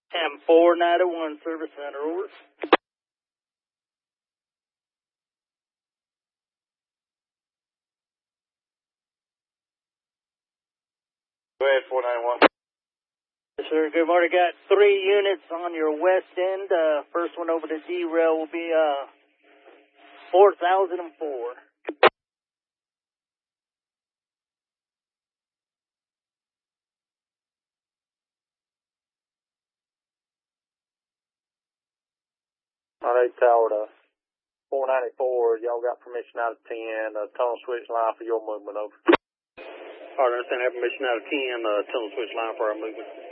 M491 Service Center, over. Go ahead, 491. Yes, sir. Good morning. Got 3 units on your west end. First one over to D-Rail will be 4004. All right, Tower to 494. Y'all got permission out of 10. Tunnel switch line for your movement, over. All right, I understand. Have permission out of 10. Tunnel switch line for our movement.